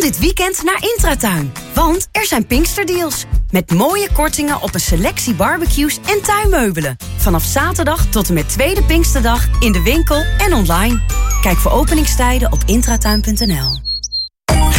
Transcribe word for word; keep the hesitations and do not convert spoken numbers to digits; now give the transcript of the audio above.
dit weekend naar Intratuin. Want er zijn Pinksterdeals. Met mooie kortingen op een selectie barbecues en tuinmeubelen. Vanaf zaterdag tot en met tweede Pinksterdag in de winkel en online. Kijk voor openingstijden op intratuin punt n l.